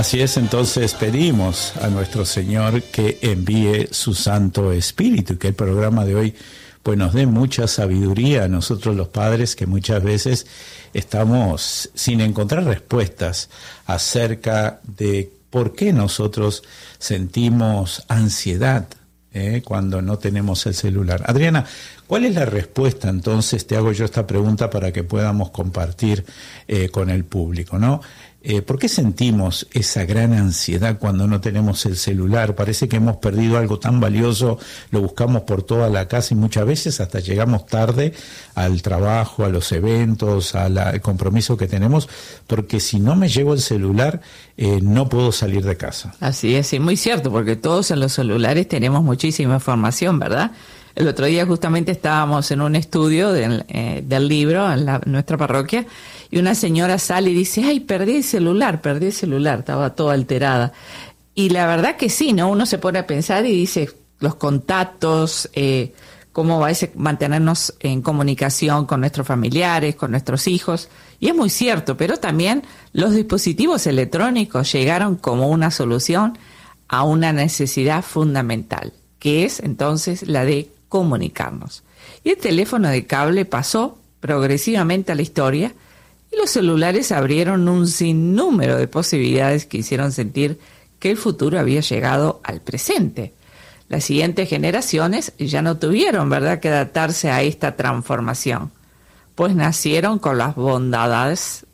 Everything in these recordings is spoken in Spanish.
Así es, entonces pedimos a nuestro Señor que envíe su Santo Espíritu y que el programa de hoy pues nos dé mucha sabiduría a nosotros los padres, que muchas veces estamos sin encontrar respuestas acerca de por qué nosotros sentimos ansiedad cuando no tenemos el celular. Adriana, ¿cuál es la respuesta? Entonces te hago yo esta pregunta para que podamos compartir con el público, ¿no? ¿Por qué sentimos esa gran ansiedad cuando no tenemos el celular? Parece que hemos perdido algo tan valioso, lo buscamos por toda la casa y muchas veces hasta llegamos tarde al trabajo, a los eventos, al compromiso que tenemos, porque si no me llevo el celular, no puedo salir de casa. Así es, sí, muy cierto, porque todos en los celulares tenemos muchísima información, ¿verdad? El otro día justamente estábamos en un estudio del libro en nuestra parroquia, y una señora sale y dice, ay, perdí el celular, estaba toda alterada. Y la verdad que sí, ¿no? Uno se pone a pensar y dice, los contactos, cómo va a mantenernos en comunicación con nuestros familiares, con nuestros hijos. Y es muy cierto, pero también los dispositivos electrónicos llegaron como una solución a una necesidad fundamental, que es entonces la de comunicarnos. Y el teléfono de cable pasó progresivamente a la historia, y los celulares abrieron un sinnúmero de posibilidades que hicieron sentir que el futuro había llegado al presente. Las siguientes generaciones ya no tuvieron, ¿verdad?, que adaptarse a esta transformación, pues nacieron con las bondades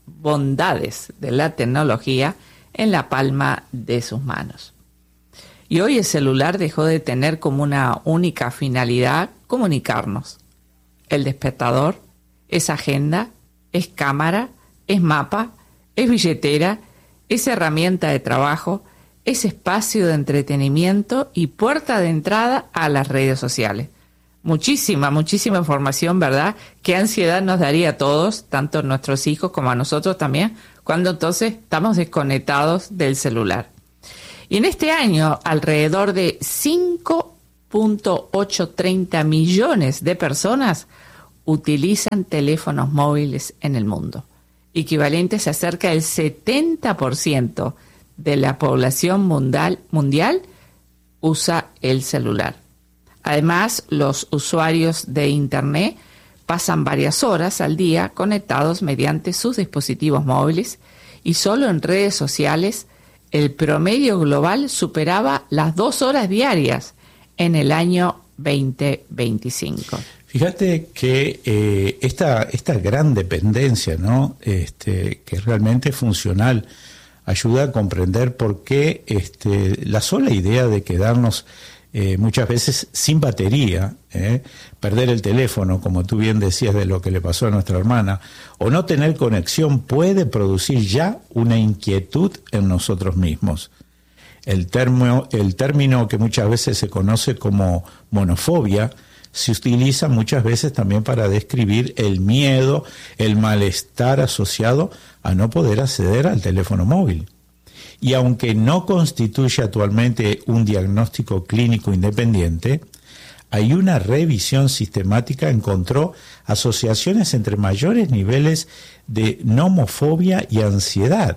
de la tecnología en la palma de sus manos. Y hoy el celular dejó de tener como una única finalidad comunicarnos. El despertador es agenda, es cámara, es mapa, es billetera, es herramienta de trabajo, es espacio de entretenimiento y puerta de entrada a las redes sociales. Muchísima información, ¿verdad? Qué ansiedad nos daría a todos, tanto a nuestros hijos como a nosotros también, cuando entonces estamos desconectados del celular. Y en este año, alrededor de 5.830 millones de personas utilizan teléfonos móviles en el mundo, equivalentes a cerca del 70% de la población mundial usa el celular. Además, los usuarios de Internet pasan varias horas al día conectados mediante sus dispositivos móviles, y solo en redes sociales el promedio global superaba las 2 horas diarias en el año 2025. Fíjate que esta gran dependencia, ¿no? Que realmente es funcional, ayuda a comprender por qué la sola idea de quedarnos muchas veces sin batería, perder el teléfono, como tú bien decías de lo que le pasó a nuestra hermana, o no tener conexión, puede producir ya una inquietud en nosotros mismos. El término que muchas veces se conoce como monofobia se utiliza muchas veces también para describir el miedo, el malestar asociado a no poder acceder al teléfono móvil. Y aunque no constituye actualmente un diagnóstico clínico independiente, hay una revisión sistemática encontró asociaciones entre mayores niveles de nomofobia y ansiedad.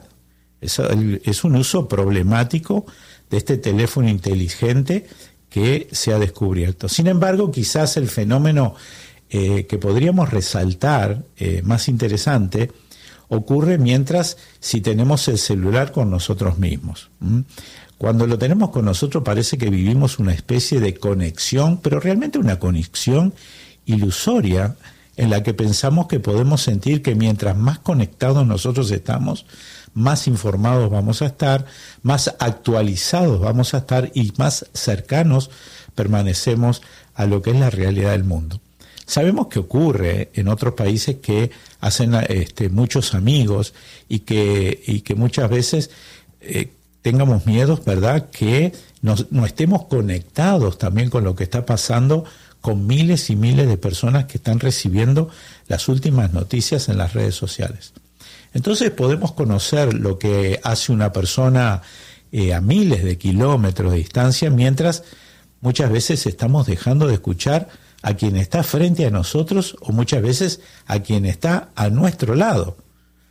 Es un uso problemático de este teléfono inteligente que se ha descubierto. Sin embargo, quizás el fenómeno que podríamos resaltar, más interesante, ocurre si tenemos el celular con nosotros mismos. Cuando lo tenemos con nosotros parece que vivimos una especie de conexión, pero realmente una conexión ilusoria en la que pensamos que podemos sentir que mientras más conectados nosotros estamos, más informados vamos a estar, más actualizados vamos a estar y más cercanos permanecemos a lo que es la realidad del mundo. Sabemos que ocurre en otros países que hacen muchos amigos y que muchas veces tengamos miedos, ¿verdad?, que no estemos conectados también con lo que está pasando con miles y miles de personas que están recibiendo las últimas noticias en las redes sociales. Entonces podemos conocer lo que hace una persona a miles de kilómetros de distancia, mientras muchas veces estamos dejando de escuchar a quien está frente a nosotros o muchas veces a quien está a nuestro lado.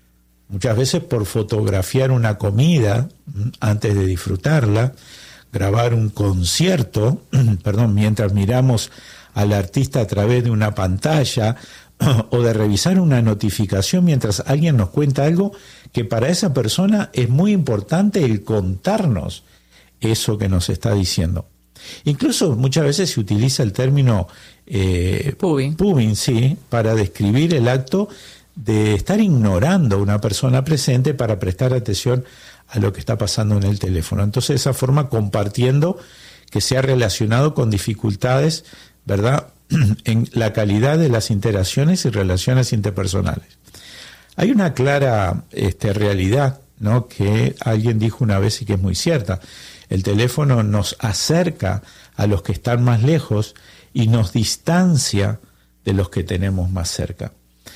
muchas veces por fotografiar una comida antes de disfrutarla, grabar un concierto, mientras miramos al artista a través de una pantalla, o de revisar una notificación mientras alguien nos cuenta algo que para esa persona es muy importante el contarnos eso que nos está diciendo. Incluso muchas veces se utiliza el término pubbing, sí, para describir el acto de estar ignorando a una persona presente para prestar atención a lo que está pasando en el teléfono. Entonces, de esa forma, compartiendo que se ha relacionado con dificultades, ¿verdad?, en la calidad de las interacciones y relaciones interpersonales. Hay una clara realidad, ¿no?, que alguien dijo una vez y que es muy cierta. El teléfono nos acerca a los que están más lejos y nos distancia de los que tenemos más cerca.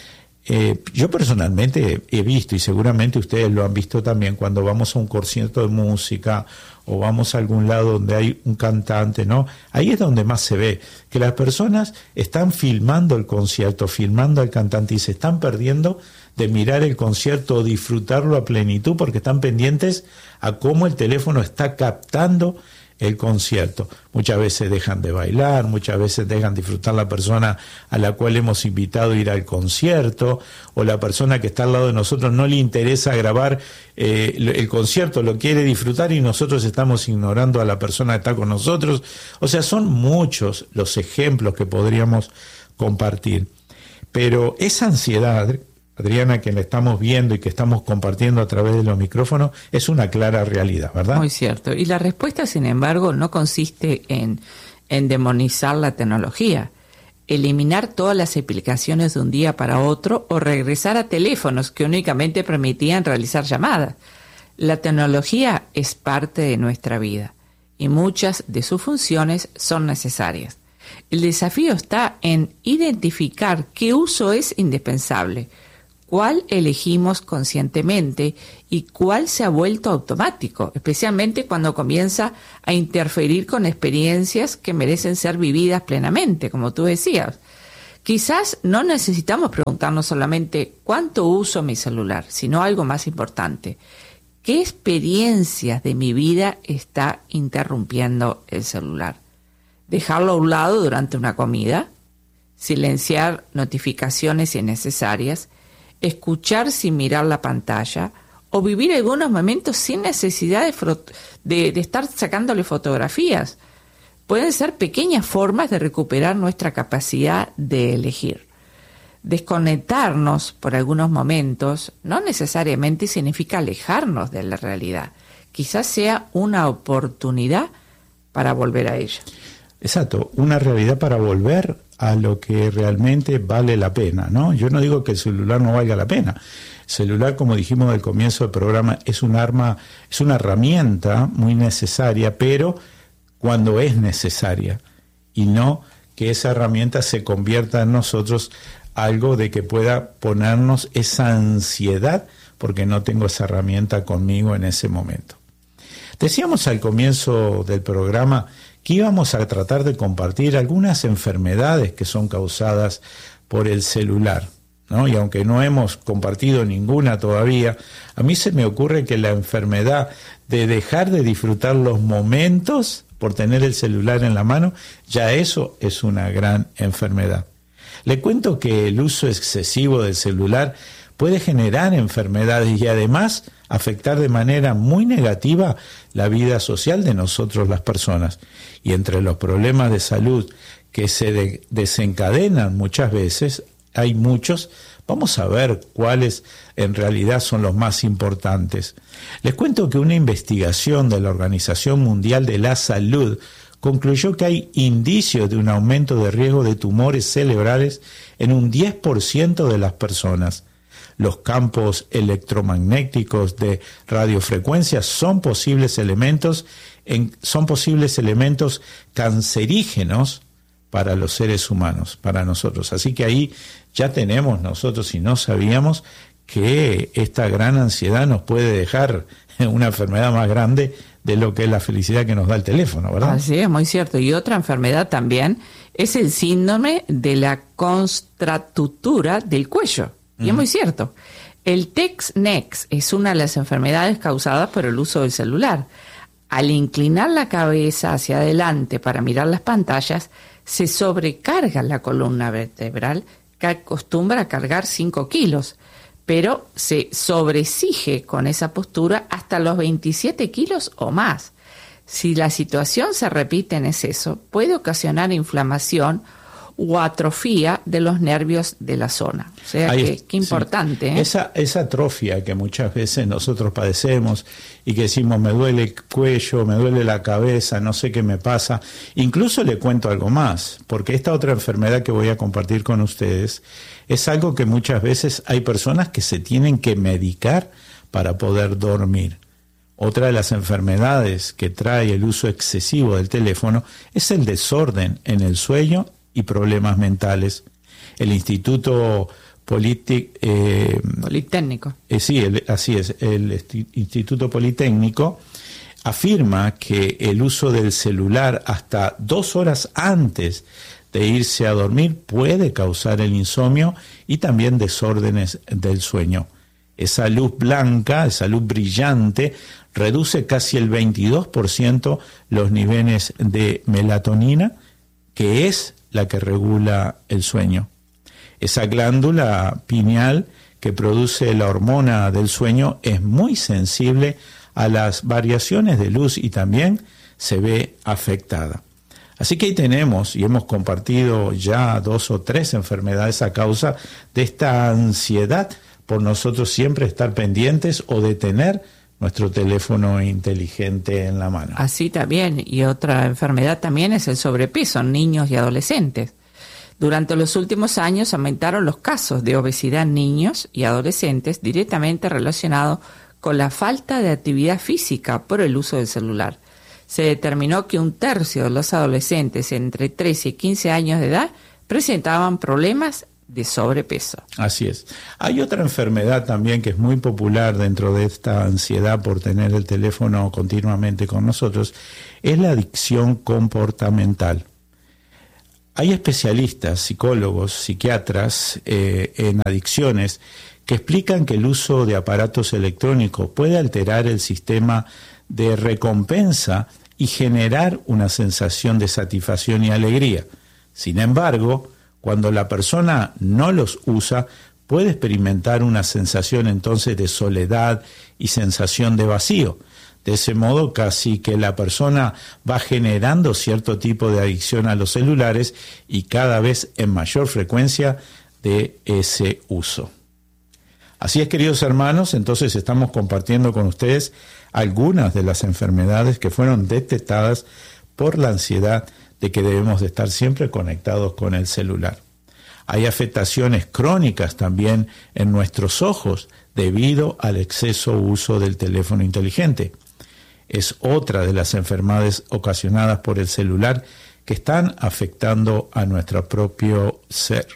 Yo personalmente he visto, y seguramente ustedes lo han visto también, cuando vamos a un concierto de música o vamos a algún lado donde hay un cantante, ¿no? Ahí es donde más se ve que las personas están filmando el concierto, filmando al cantante, y se están perdiendo de mirar el concierto o disfrutarlo a plenitud porque están pendientes a cómo el teléfono está captando el concierto. Muchas veces dejan de bailar, muchas veces dejan disfrutar la persona a la cual hemos invitado a ir al concierto, o la persona que está al lado de nosotros no le interesa grabar el concierto, lo quiere disfrutar y nosotros estamos ignorando a la persona que está con nosotros. O sea, son muchos los ejemplos que podríamos compartir. Pero esa ansiedad, Adriana, que la estamos viendo y que estamos compartiendo a través de los micrófonos, es una clara realidad, ¿verdad? Muy cierto. Y la respuesta, sin embargo, no consiste en demonizar la tecnología, eliminar todas las aplicaciones de un día para otro o regresar a teléfonos que únicamente permitían realizar llamadas. La tecnología es parte de nuestra vida y muchas de sus funciones son necesarias. El desafío está en identificar qué uso es indispensable, cuál elegimos conscientemente y cuál se ha vuelto automático, especialmente cuando comienza a interferir con experiencias que merecen ser vividas plenamente, como tú decías. Quizás no necesitamos preguntarnos solamente cuánto uso mi celular, sino algo más importante: ¿qué experiencias de mi vida está interrumpiendo el celular? ¿Dejarlo a un lado durante una comida? ¿Silenciar notificaciones innecesarias? ¿Escuchar sin mirar la pantalla? ¿O vivir algunos momentos sin necesidad de estar sacándole fotografías? Pueden ser pequeñas formas de recuperar nuestra capacidad de elegir. Desconectarnos por algunos momentos no necesariamente significa alejarnos de la realidad. Quizás sea una oportunidad para volver a ella. Exacto, una realidad para volver a lo que realmente vale la pena, ¿no? Yo no digo que el celular no valga la pena. El celular, como dijimos al comienzo del programa, es un arma, es una herramienta muy necesaria, pero cuando es necesaria, y no que esa herramienta se convierta en nosotros algo de que pueda ponernos esa ansiedad porque no tengo esa herramienta conmigo en ese momento. Decíamos al comienzo del programa que íbamos a tratar de compartir algunas enfermedades que son causadas por el celular, ¿no? Y aunque no hemos compartido ninguna todavía, a mí se me ocurre que la enfermedad de dejar de disfrutar los momentos por tener el celular en la mano, ya eso es una gran enfermedad. Le cuento que el uso excesivo del celular puede generar enfermedades y además afectar de manera muy negativa la vida social de nosotros las personas. Y entre los problemas de salud que se desencadenan muchas veces, hay muchos. Vamos a ver cuáles en realidad son los más importantes. Les cuento que una investigación de la Organización Mundial de la Salud concluyó que hay indicios de un aumento de riesgo de tumores cerebrales en un 10% de las personas. Los campos electromagnéticos de radiofrecuencia son posibles elementos cancerígenos para los seres humanos, para nosotros. Así que ahí ya tenemos nosotros, si no sabíamos, que esta gran ansiedad nos puede dejar una enfermedad más grande de lo que es la felicidad que nos da el teléfono, ¿verdad? Así es, muy cierto. Y otra enfermedad también es el síndrome de la contractura del cuello. Y es muy cierto. El Text-Next es una de las enfermedades causadas por el uso del celular. Al inclinar la cabeza hacia adelante para mirar las pantallas, se sobrecarga la columna vertebral, que acostumbra a cargar 5 kilos, pero se sobreexige con esa postura hasta los 27 kilos o más. Si la situación se repite en exceso, puede ocasionar inflamación o atrofia de los nervios de la zona. O sea, qué importante. Sí. Esa atrofia que muchas veces nosotros padecemos y que decimos, me duele el cuello, me duele la cabeza, no sé qué me pasa. Incluso le cuento algo más, porque esta otra enfermedad que voy a compartir con ustedes es algo que muchas veces hay personas que se tienen que medicar para poder dormir. Otra de las enfermedades que trae el uso excesivo del teléfono es el desorden en el sueño y problemas mentales. El Instituto Politécnico. Así es, el Instituto Politécnico afirma que el uso del celular hasta 2 horas antes de irse a dormir puede causar el insomnio y también desórdenes del sueño. Esa luz blanca, esa luz brillante, reduce casi el 22% los niveles de melatonina, que es la que regula el sueño. Esa glándula pineal que produce la hormona del sueño es muy sensible a las variaciones de luz y también se ve afectada. Así que ahí tenemos, y hemos compartido ya 2 o 3 enfermedades a causa de esta ansiedad por nosotros siempre estar pendientes o de tener nuestro teléfono inteligente en la mano. Así también, y otra enfermedad también es el sobrepeso en niños y adolescentes. Durante los últimos años aumentaron los casos de obesidad en niños y adolescentes directamente relacionados con la falta de actividad física por el uso del celular. Se determinó que 1/3 de los adolescentes entre 13 y 15 años de edad presentaban problemas de sobrepeso. Así es. Hay otra enfermedad también que es muy popular dentro de esta ansiedad por tener el teléfono continuamente con nosotros, es la adicción comportamental. Hay especialistas, psicólogos, psiquiatras en adicciones que explican que el uso de aparatos electrónicos puede alterar el sistema de recompensa y generar una sensación de satisfacción y alegría. Sin embargo, cuando la persona no los usa, puede experimentar una sensación entonces de soledad y sensación de vacío. De ese modo, casi que la persona va generando cierto tipo de adicción a los celulares y cada vez en mayor frecuencia de ese uso. Así es, queridos hermanos, entonces estamos compartiendo con ustedes algunas de las enfermedades que fueron detectadas por la ansiedad de que debemos de estar siempre conectados con el celular. Hay afectaciones crónicas también en nuestros ojos debido al exceso uso del teléfono inteligente. Es otra de las enfermedades ocasionadas por el celular que están afectando a nuestro propio ser.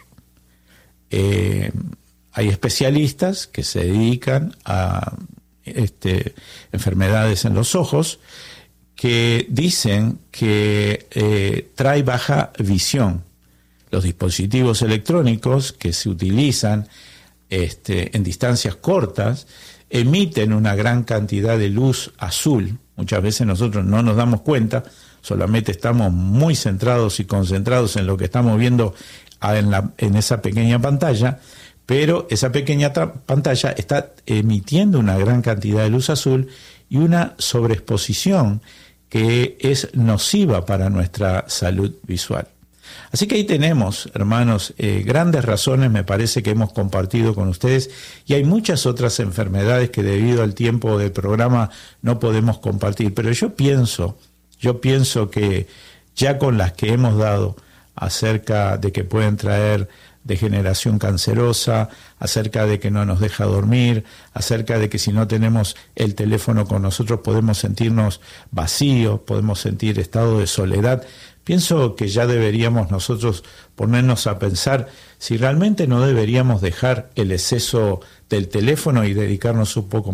Hay especialistas que se dedican a enfermedades en los ojos que dicen que trae baja visión. Los dispositivos electrónicos que se utilizan en distancias cortas emiten una gran cantidad de luz azul. Muchas veces nosotros no nos damos cuenta, solamente estamos muy centrados y concentrados en lo que estamos viendo en esa pequeña pantalla, pero esa pequeña pantalla está emitiendo una gran cantidad de luz azul y una sobreexposición que es nociva para nuestra salud visual. Así que ahí tenemos, hermanos, grandes razones, me parece que hemos compartido con ustedes, y hay muchas otras enfermedades que debido al tiempo del programa no podemos compartir, pero yo pienso que ya con las que hemos dado acerca de que pueden traer degeneración cancerosa, acerca de que no nos deja dormir, acerca de que si no tenemos el teléfono con nosotros podemos sentirnos vacíos, podemos sentir estado de soledad. Pienso que ya deberíamos nosotros ponernos a pensar si realmente no deberíamos dejar el exceso del teléfono y dedicarnos un poco más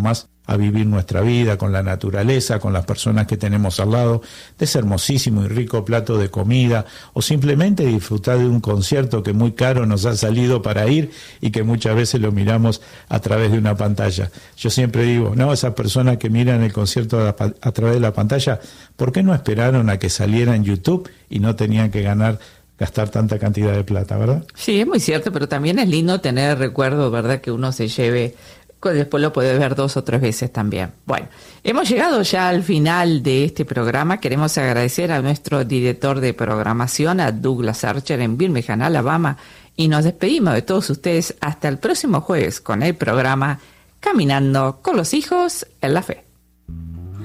a vivir nuestra vida con la naturaleza, con las personas que tenemos al lado, de ese hermosísimo y rico plato de comida, o simplemente disfrutar de un concierto que muy caro nos ha salido para ir y que muchas veces lo miramos a través de una pantalla. Yo siempre digo, no, esas personas que miran el concierto a través de la pantalla, ¿por qué no esperaron a que saliera en YouTube y no tenían que gastar tanta cantidad de plata, verdad? Sí, es muy cierto, pero también es lindo tener recuerdos, ¿verdad? Que uno se lleve, después lo puede ver 2 o 3 veces también. Bueno, hemos llegado ya al final de este programa. Queremos agradecer a nuestro director de programación, a Douglas Archer, en Birmingham, Alabama, y nos despedimos de todos ustedes hasta el próximo jueves con el programa Caminando con los Hijos en la Fe.